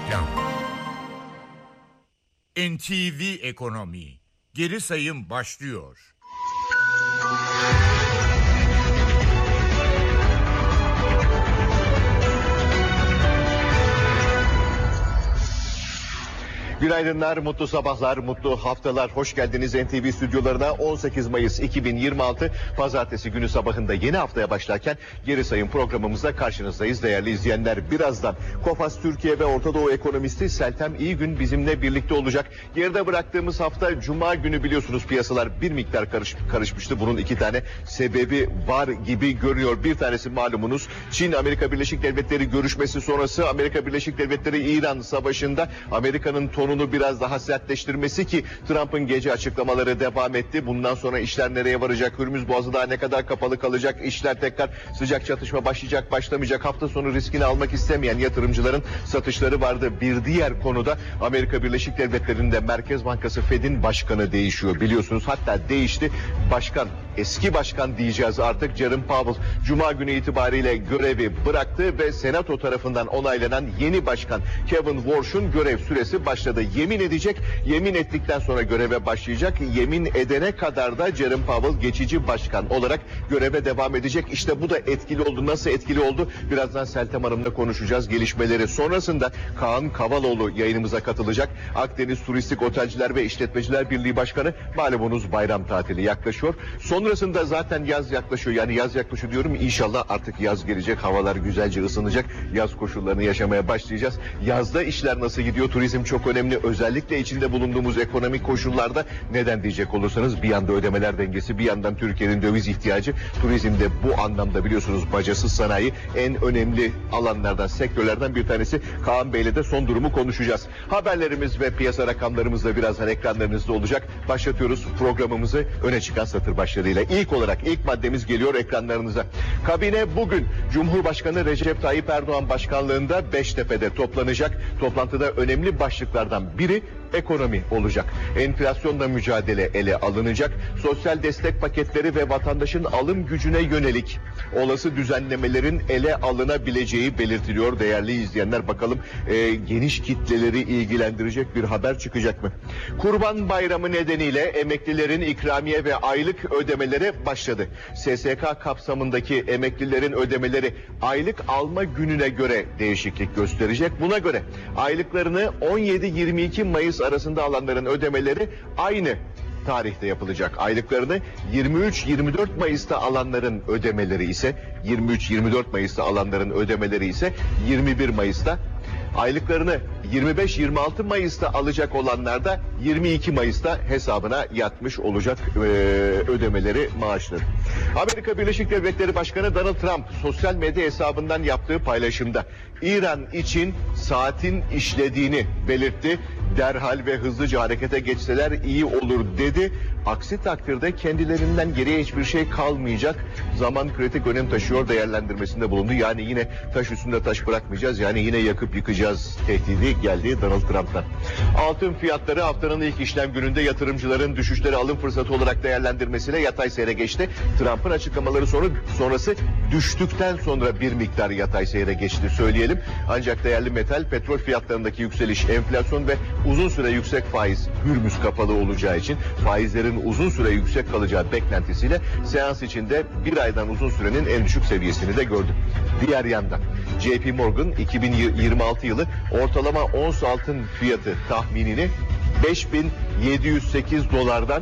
Reklam. NTV Ekonomi. Geri sayım başlıyor. Günaydınlar, mutlu sabahlar, mutlu haftalar. Hoş geldiniz NTV stüdyolarına. 18 Mayıs 2026 Pazartesi günü sabahında yeni haftaya başlarken geri sayım programımızda karşınızdayız değerli izleyenler. Birazdan KOFAS Türkiye ve Orta Doğu ekonomisti Seltem İyigün bizimle birlikte olacak. Geride bıraktığımız hafta Cuma günü biliyorsunuz piyasalar bir miktar karışmıştı. Bunun iki tane sebebi var gibi görünüyor. Bir tanesi malumunuz Çin-Amerika Birleşik Devletleri görüşmesi sonrası Amerika Birleşik Devletleri-İran savaşında Amerika'nın tonunu biraz daha sertleştirmesi ki Trump'ın gece açıklamaları devam etti. Bundan sonra işler nereye varacak? Hürmüz Boğazı daha ne kadar kapalı kalacak? İşler tekrar sıcak çatışma başlayacak, başlamayacak. Hafta sonu riskini almak istemeyen yatırımcıların satışları vardı. Bir diğer konuda Amerika Birleşik Devletleri'nde Merkez Bankası Fed'in başkanı değişiyor. Biliyorsunuz hatta değişti. Başkan, eski başkan diyeceğiz artık Jerome Powell Cuma günü itibariyle görevi bıraktı ve Senato tarafından onaylanan yeni başkan Kevin Warsh'un görev süresi başladı. Yemin edecek, yemin ettikten sonra göreve başlayacak. Yemin edene kadar da Jerome Powell geçici başkan olarak göreve devam edecek. İşte bu da etkili oldu. Nasıl etkili oldu? Birazdan Seltem Hanım'la konuşacağız gelişmeleri. Sonrasında Kaan Kavaloğlu yayınımıza katılacak. Akdeniz Turistik Otelciler ve İşletmeciler Birliği Başkanı, malumunuz bayram tatili yaklaşıyor. Sonrasında zaten yaz yaklaşıyor. Yani yaz yaklaşıyor diyorum. İnşallah artık yaz gelecek. Havalar güzelce ısınacak. Yaz koşullarını yaşamaya başlayacağız. Yazda işler nasıl gidiyor? Turizm çok önemli. Özellikle içinde bulunduğumuz ekonomik koşullarda. Neden diyecek olursanız bir yanda ödemeler dengesi, bir yandan Türkiye'nin döviz ihtiyacı. Turizmde bu anlamda biliyorsunuz bacasız sanayi en önemli alanlardan, sektörlerden bir tanesi. Kaan Bey'le de son durumu konuşacağız. Haberlerimiz ve piyasa rakamlarımız da birazdan ekranlarınızda olacak. Başlatıyoruz programımızı öne çıkan satır başlarıyla. İlk olarak ilk maddemiz geliyor ekranlarınıza. Kabine bugün Cumhurbaşkanı Recep Tayyip Erdoğan başkanlığında Beştepe'de toplanacak. Toplantıda önemli başlıklardan biri ekonomi olacak. Enflasyonla mücadele ele alınacak. Sosyal destek paketleri ve vatandaşın alım gücüne yönelik olası düzenlemelerin ele alınabileceği belirtiliyor değerli izleyenler. Bakalım geniş kitleleri ilgilendirecek bir haber çıkacak mı? Kurban Bayramı nedeniyle emeklilerin ikramiye ve aylık ödemeleri başladı. SSK kapsamındaki emeklilerin ödemeleri aylık alma gününe göre değişiklik gösterecek. Buna göre aylıklarını 17-22 Mayıs arasında alanların ödemeleri aynı tarihte yapılacak. Aylıklarını 23-24 Mayıs'ta alanların ödemeleri ise 23-24 Mayıs'ta alanların ödemeleri ise 21 Mayıs'ta, aylıklarını 25-26 Mayıs'ta alacak olanlar da 22 Mayıs'ta hesabına yatmış olacak ödemeleri, maaşları. Amerika Birleşik Devletleri Başkanı Donald Trump sosyal medya hesabından yaptığı paylaşımda İran için saatin işlediğini belirtti. Derhal ve hızlıca harekete geçseler iyi olur dedi. Aksi takdirde kendilerinden geriye hiçbir şey kalmayacak. Zaman kritik önem taşıyor değerlendirmesinde bulundu. Yani yine taş üstünde taş bırakmayacağız. Yani yine yakıp yıkacağız tehdidi geldi Donald Trump'tan. Altın fiyatları haftanın ilk işlem gününde yatırımcıların düşüşleri alım fırsatı olarak değerlendirmesiyle yatay seyre geçti. Trump'ın açıklamaları sonrası düştükten sonra bir miktar yatay seyre geçti söyleyelim. Ancak değerli metal, petrol fiyatlarındaki yükseliş, enflasyon ve uzun süre yüksek faiz, Hürmüz kapalı olacağı için faizlerin uzun süre yüksek kalacağı beklentisiyle seans içinde bir aydan uzun sürenin en düşük seviyesini de gördü. Diğer yandan JP Morgan 2026 yılı ortalama ons altın fiyatı tahminini 5.708 dolardan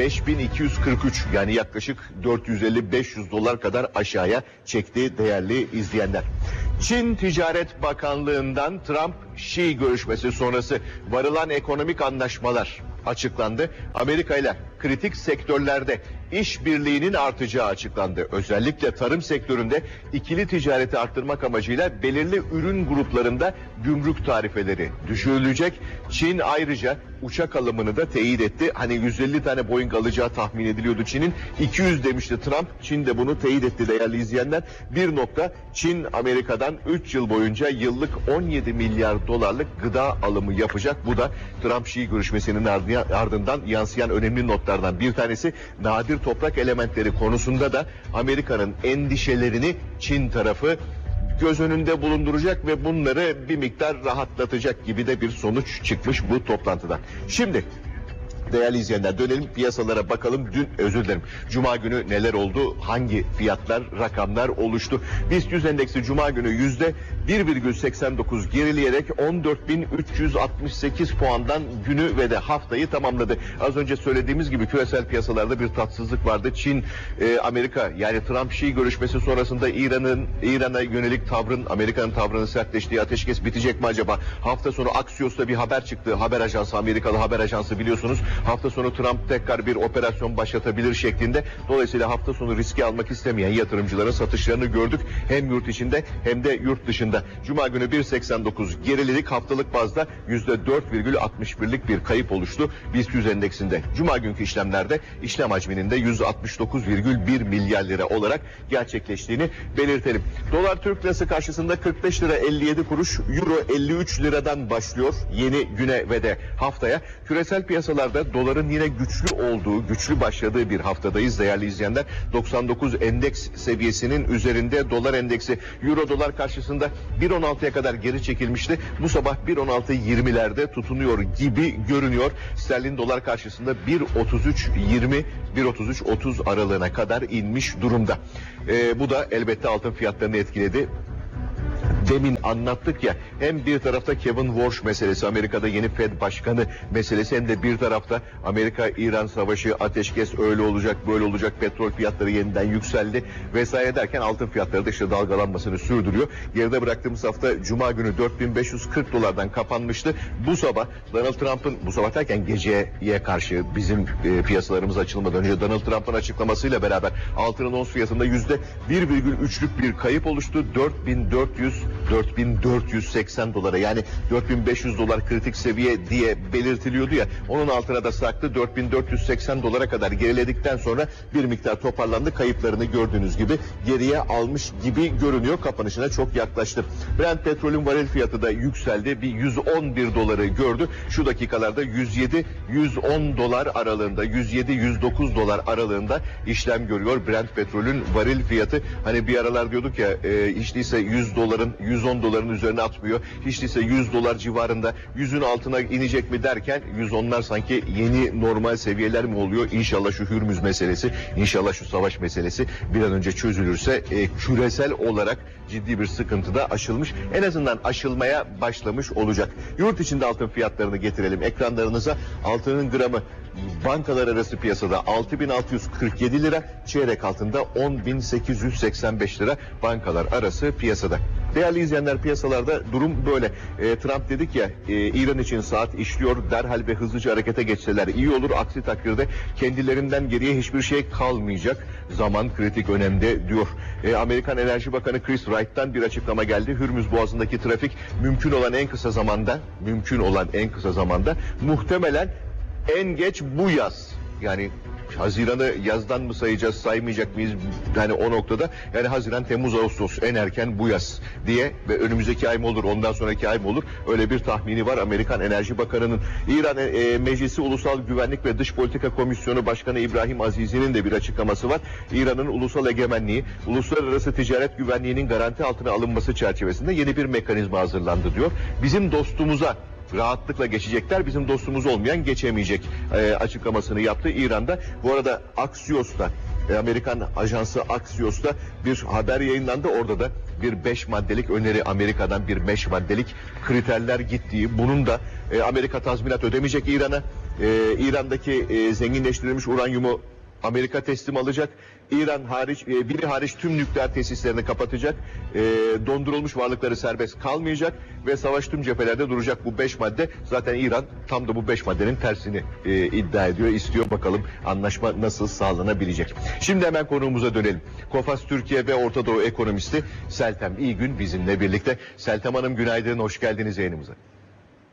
5243 yani yaklaşık 450-500 dolar kadar aşağıya çekti değerli izleyenler. Çin Ticaret Bakanlığı'ndan Trump-Xi görüşmesi sonrası varılan ekonomik anlaşmalar açıklandı. Amerika ile kritik sektörlerde işbirliğinin artacağı açıklandı. Özellikle tarım sektöründe ikili ticareti arttırmak amacıyla belirli ürün gruplarında gümrük tarifeleri düşürülecek. Çin ayrıca uçak alımını da teyit etti. Hani 150 tane Boeing alacağı tahmin ediliyordu Çin'in. 200 demişti Trump. Çin de bunu teyit etti değerli izleyenler. Bir nokta, Çin Amerika'dan 3 yıl boyunca yıllık 17 milyar dolarlık gıda alımı yapacak. Bu da Trump-Xi görüşmesinin ardından yansıyan önemli notlardan bir tanesi. Nadir toprak elementleri konusunda da Amerika'nın endişelerini Çin tarafı göz önünde bulunduracak ve bunları bir miktar rahatlatacak gibi de bir sonuç çıkmış bu toplantıdan. Şimdi değerli izleyenler, dönelim piyasalara bakalım. Cuma günü neler oldu? Hangi fiyatlar, rakamlar oluştu? BIST 100 endeksi Cuma günü %1,89 gerileyerek 14.368 puandan günü ve de haftayı tamamladı. Az önce söylediğimiz gibi küresel piyasalarda bir tatsızlık vardı. Çin, Amerika yani Trump-Şii görüşmesi sonrasında İran'a yönelik Amerika'nın tavrının sertleştiği ateşkes bitecek mi acaba? Hafta sonu Axios'ta bir haber çıktı. Haber ajansı, Amerikalı haber ajansı biliyorsunuz. Hafta sonu Trump tekrar bir operasyon başlatabilir şeklinde. Dolayısıyla hafta sonu riski almak istemeyen yatırımcıların satışlarını gördük. Hem yurt içinde hem de yurt dışında. Cuma günü 1,89 geriledik. Haftalık bazda %4,61'lik bir kayıp oluştu BIST 100 endeksinde. Cuma günkü işlemlerde işlem hacminin de 169,1 milyar lira olarak gerçekleştiğini belirtelim. Dolar Türk lirası karşısında 45 lira 57 kuruş, Euro 53 liradan başlıyor yeni güne ve de haftaya. Küresel piyasalarda doların yine güçlü başladığı bir haftadayız değerli izleyenler. 99 endeks seviyesinin üzerinde dolar endeksi. Euro dolar karşısında 1.16'ya kadar geri çekilmişti. Bu sabah 1.16.20'lerde tutunuyor gibi görünüyor. Sterlin dolar karşısında 1.33.20, 1.33.30 aralığına kadar inmiş durumda. Bu da elbette altın fiyatlarını etkiledi. Demin anlattık ya, hem bir tarafta Kevin Walsh meselesi, Amerika'da yeni Fed başkanı meselesi, hem de bir tarafta Amerika-İran savaşı, ateşkes öyle olacak böyle olacak, petrol fiyatları yeniden yükseldi vesaire derken altın fiyatları da işte dalgalanmasını sürdürüyor. Geride bıraktığımız hafta Cuma günü 4.540 dolardan kapanmıştı. Bu sabah Donald Trump'ın, bu sabah derken geceye karşı bizim piyasalarımız açılmadan önce Donald Trump'ın açıklamasıyla beraber altının ons fiyatında %1,3'lük bir kayıp oluştu. 4.480 dolara, yani 4.500 dolar kritik seviye diye belirtiliyordu ya, onun altına da sarktı. 4.480 dolara kadar geriledikten sonra bir miktar toparlandı. Kayıplarını gördüğünüz gibi geriye almış gibi görünüyor. Kapanışına çok yaklaştı. Brent petrolün varil fiyatı da yükseldi. Bir 111 doları gördü. Şu dakikalarda 107-110 dolar aralığında, 107-109 dolar aralığında işlem görüyor Brent petrolün varil fiyatı. Hani bir aralar diyorduk ya, hiç değilse 100 doların 110 doların üzerine atmıyor. Hiç değilse 100 dolar civarında, 100'ün altına inecek mi derken 110'lar sanki yeni normal seviyeler mi oluyor? İnşallah şu Hürmüz meselesi, inşallah şu savaş meselesi bir an önce çözülürse küresel olarak ciddi bir sıkıntı da aşılmış. En azından aşılmaya başlamış olacak. Yurt içinde altın fiyatlarını getirelim ekranlarınıza. Altının gramı bankalar arası piyasada 6.647 lira, çeyrek altında 10.885 lira bankalar arası piyasada. Değerli izleyenler, piyasalarda durum böyle. Trump dedik ya, İran için saat işliyor, derhal ve hızlıca harekete geçseler iyi olur. Aksi takdirde kendilerinden geriye hiçbir şey kalmayacak. Zaman kritik önemde diyor. Amerikan Enerji Bakanı Chris Wright'tan bir açıklama geldi. Hürmüz Boğazı'ndaki trafik mümkün olan en kısa zamanda muhtemelen en geç bu yaz, yani Haziran'ı yazdan mı sayacağız, saymayacak mıyız? Yani o noktada, yani Haziran, Temmuz, Ağustos, en erken bu yaz diye ve önümüzdeki ay mı olur, ondan sonraki ay mı olur? Öyle bir tahmini var Amerikan Enerji Bakanı'nın. İran Meclisi Ulusal Güvenlik ve Dış Politika Komisyonu Başkanı İbrahim Azizi'nin de bir açıklaması var. İran'ın ulusal egemenliği, uluslararası ticaret güvenliğinin garanti altına alınması çerçevesinde yeni bir mekanizma hazırlandı diyor. Bizim dostumuza rahatlıkla geçecekler, bizim dostumuz olmayan geçemeyecek açıklamasını yaptı İran'da. Bu arada Axios'ta, Amerikan ajansı Axios'ta bir haber yayınlandı. Orada da bir 5 maddelik öneri, Amerika'dan bir 5 maddelik kriterler gittiği, bunun da Amerika tazminat ödemeyecek İran'a, İran'daki zenginleştirilmiş uranyumu Amerika teslim alacak. İran hariç, biri hariç tüm nükleer tesislerini kapatacak. Dondurulmuş varlıkları serbest kalmayacak ve savaş tüm cephelerde duracak. Bu 5 madde, zaten İran tam da bu 5 maddenin tersini iddia ediyor, istiyor. Bakalım anlaşma nasıl sağlanabilecek. Şimdi hemen konuğumuza dönelim. Kofas Türkiye ve Orta Doğu ekonomisti Seltem İyigün bizimle birlikte. Seltem Hanım, günaydın, hoş geldiniz yayınımıza.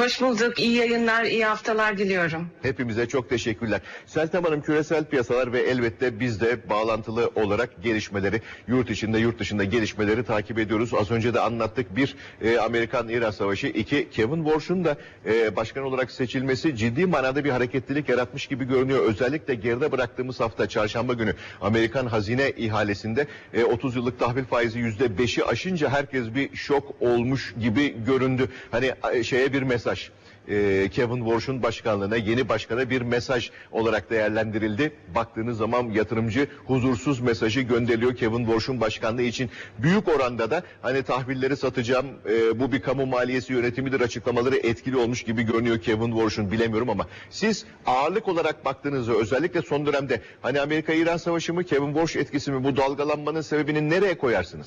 Hoş bulduk. İyi yayınlar, iyi haftalar diliyorum. Hepimize çok teşekkürler. Seltem Hanım, küresel piyasalar ve elbette biz de bağlantılı olarak gelişmeleri, yurt içinde yurt dışında gelişmeleri takip ediyoruz. Az önce de anlattık. Bir, Amerikan-İran savaşı. İki, Kevin Warsh'un da başkan olarak seçilmesi ciddi manada bir hareketlilik yaratmış gibi görünüyor. Özellikle geride bıraktığımız hafta çarşamba günü Amerikan hazine ihalesinde 30 yıllık tahvil faizi %5'i aşınca herkes bir şok olmuş gibi göründü. Hani şeye bir mesaj. Kevin Warsh'un başkanlığına, yeni başkana bir mesaj olarak değerlendirildi. Baktığınız zaman yatırımcı huzursuz mesajı gönderiliyor Kevin Warsh'un başkanlığı için. Büyük oranda da hani tahvilleri satacağım, bu bir kamu maliyesi yönetimidir açıklamaları etkili olmuş gibi görünüyor Kevin Warsh'un, bilemiyorum ama siz ağırlık olarak baktığınızda özellikle son dönemde hani Amerika-İran savaşı mı, Kevin Warsh etkisi mi, bu dalgalanmanın sebebini nereye koyarsınız?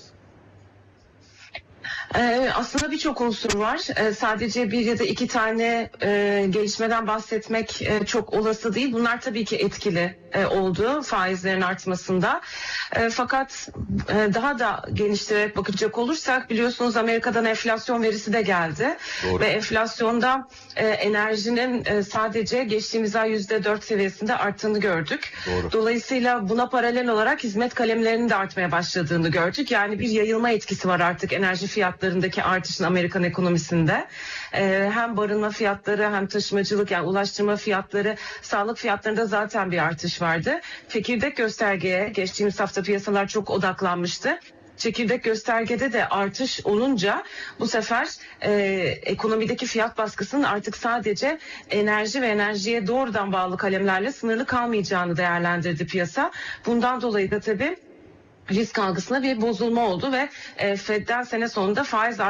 Aslında birçok unsur var. Sadece bir ya da iki tane gelişmeden bahsetmek çok olası değil. Bunlar tabii ki etkili oldu faizlerin artmasında. Fakat daha da genişleyerek bakacak olursak biliyorsunuz Amerika'dan enflasyon verisi de geldi. Doğru. Ve enflasyonda enerjinin sadece geçtiğimiz ay %4 seviyesinde arttığını gördük. Doğru. Dolayısıyla buna paralel olarak hizmet kalemlerinin de artmaya başladığını gördük. Yani bir yayılma etkisi var artık enerji fiyatlarındaki artışın Amerikan ekonomisinde. Hem barınma fiyatları hem taşımacılık, yani ulaştırma fiyatları, sağlık fiyatlarında zaten bir artış vardı. Çekirdek göstergeye geçtiğimiz hafta piyasalar çok odaklanmıştı. Çekirdek göstergede de artış olunca bu sefer ekonomideki fiyat baskısının artık sadece enerji ve enerjiye doğrudan bağlı kalemlerle sınırlı kalmayacağını değerlendirdi piyasa. Bundan dolayı da tabii risk algısına bir bozulma oldu ve Fed'den sene sonunda faiz